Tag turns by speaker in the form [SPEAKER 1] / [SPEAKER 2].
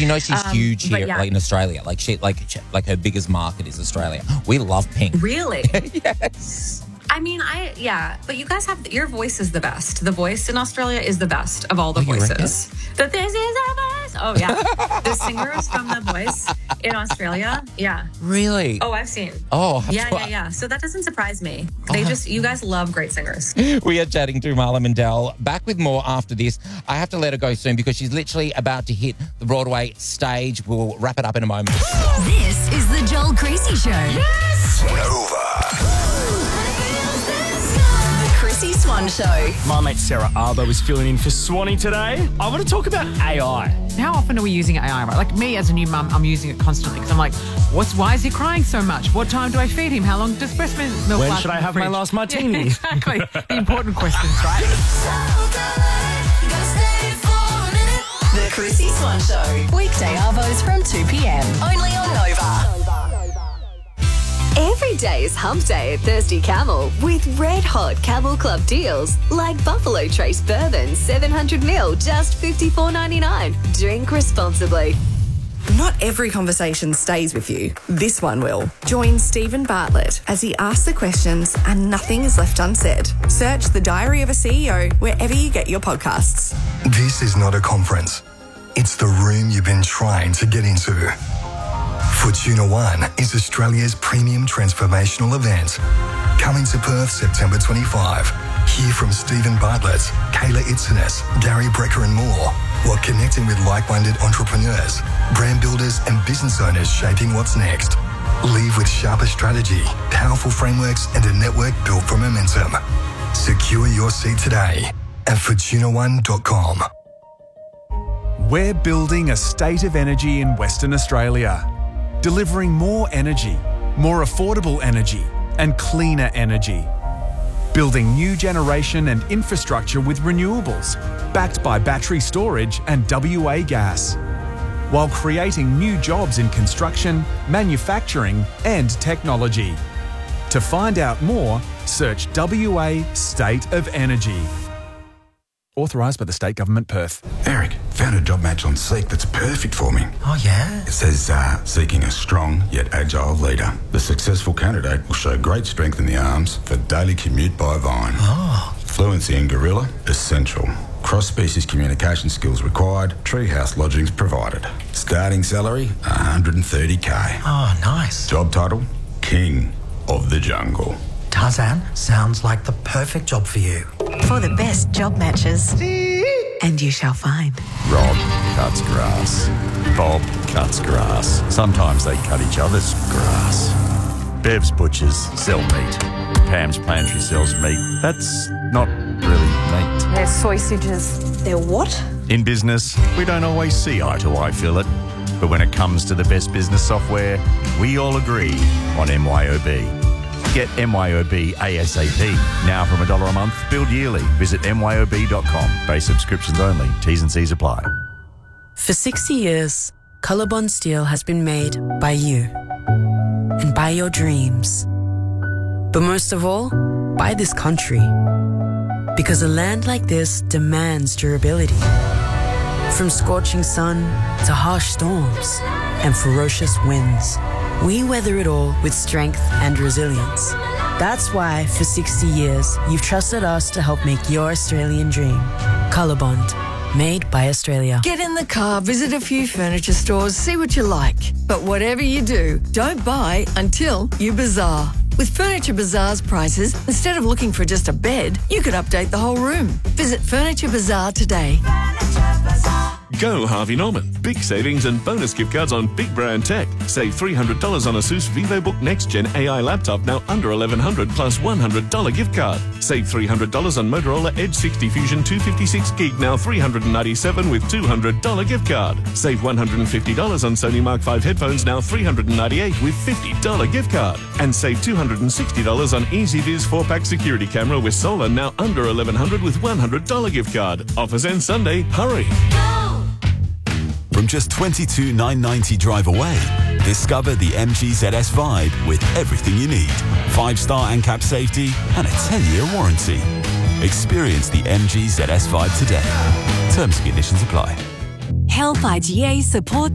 [SPEAKER 1] you know she's huge here,
[SPEAKER 2] yeah.
[SPEAKER 1] like in Australia. Like her biggest market is Australia. We love Pink.
[SPEAKER 2] Really?
[SPEAKER 1] Yes.
[SPEAKER 2] I mean, but you guys have, your voice is the best. The voice in Australia is the best of all the voices. That this is a voice. Oh, yeah. The singers from The Voice in Australia. Yeah.
[SPEAKER 1] Really?
[SPEAKER 2] Oh, I've seen.
[SPEAKER 1] Oh,
[SPEAKER 2] Yeah. So that doesn't surprise me. You guys love great singers.
[SPEAKER 1] We are chatting to Marla Mandel. Back with more after this. I have to let her go soon because she's literally about to hit the Broadway stage. We'll wrap it up in a moment.
[SPEAKER 3] This is the Joel Creasy Show. Yes!
[SPEAKER 4] Nova.
[SPEAKER 3] Chrissy Swan Show.
[SPEAKER 5] My mate Sarah Arbo is filling in for Swanee today. I want to talk about AI.
[SPEAKER 6] How often are we using AI? Right? Like me as a new mum, I'm using it constantly because I'm like, why is he crying so much? What time do I feed him? How long does breast milk
[SPEAKER 5] When
[SPEAKER 6] last
[SPEAKER 5] should I
[SPEAKER 6] in the
[SPEAKER 5] have my
[SPEAKER 6] fridge?
[SPEAKER 5] last martini?
[SPEAKER 6] Yeah, exactly. The important questions, right?
[SPEAKER 3] The Chrissy Swan Show. Weekday arvos from 2 p.m. Only on Nova. Every day is hump day at Thirsty Camel with red hot Camel Club deals like Buffalo Trace Bourbon 700ml, just $54.99. Drink responsibly.
[SPEAKER 7] Not every conversation stays with you. This one will. Join Stephen Bartlett as he asks the questions and nothing is left unsaid. Search The Diary of a CEO wherever you get your podcasts.
[SPEAKER 4] This is not a conference. It's the room you've been trying to get into. Fortuna One is Australia's premium transformational event. Coming to Perth September 25. Hear from Stephen Bartlett, Kayla Itzenes, Gary Brecker and more, while connecting with like-minded entrepreneurs, brand builders and business owners shaping what's next. Leave with sharper strategy, powerful frameworks and a network built for momentum. Secure your seat today at fortuna1.com.
[SPEAKER 8] We're building a state of energy in Western Australia, delivering more energy, more affordable energy, and cleaner energy. Building new generation and infrastructure with renewables, backed by battery storage and WA gas, while creating new jobs in construction, manufacturing, and technology. To find out more, search WA State of Energy. Authorised by the State Government, Perth.
[SPEAKER 9] Eric, found a job match on Seek that's perfect for me.
[SPEAKER 10] Oh, yeah?
[SPEAKER 9] It says, seeking a strong yet agile leader. The successful candidate will show great strength in the arms for daily commute by Vine.
[SPEAKER 10] Oh.
[SPEAKER 9] Fluency in Gorilla, essential. Cross-species communication skills required. Treehouse lodgings provided. Starting salary, $130K.
[SPEAKER 10] Oh, nice.
[SPEAKER 9] Job title, King of the Jungle.
[SPEAKER 10] Tarzan, sounds like the perfect job for you.
[SPEAKER 11] For the best job matches. And you shall find.
[SPEAKER 12] Rob cuts grass. Bob cuts grass. Sometimes they cut each other's grass. Bev's butchers sell meat. Pam's pantry sells meat. That's not really meat.
[SPEAKER 13] They're sausages. They're what?
[SPEAKER 12] In business, we don't always see eye to eye, Philip. But when it comes to the best business software, we all agree on MYOB. Get MYOB ASAP. Now from $1 a month, billed yearly. Visit myob.com. Base subscriptions only. T's and C's apply.
[SPEAKER 14] For 60 years, Colorbond Steel has been made by you and by your dreams. But most of all, by this country. Because a land like this demands durability. From scorching sun to harsh storms and ferocious winds, we weather it all with strength and resilience. That's why, for 60 years, you've trusted us to help make your Australian dream. Colorbond, made by Australia.
[SPEAKER 15] Get in the car, visit a few furniture stores, see what you like. But whatever you do, don't buy until you bazaar. With Furniture Bazaar's prices, instead of looking for just a bed, you could update the whole room. Visit Furniture Bazaar today.
[SPEAKER 16] Go Harvey Norman. Big savings and bonus gift cards on big brand tech. Save $300 on Asus VivoBook Next Gen AI laptop, now under $1,100 plus $100 gift card. Save $300 on Motorola Edge 60 Fusion 256 gig, now $397 with $200 gift card. Save $150 on Sony Mark 5 headphones, now $398 with $50 gift card. And save $260 on EasyViz 4-pack security camera with solar, now under $1,100 with $100 gift card. Offers end Sunday. Hurry!
[SPEAKER 17] From just $22,990 drive away, discover the MG ZS Vibe with everything you need. 5-star ANCAP safety and a 10-year warranty. Experience the MG ZS Vibe today. Terms and conditions apply.
[SPEAKER 3] Help IGA support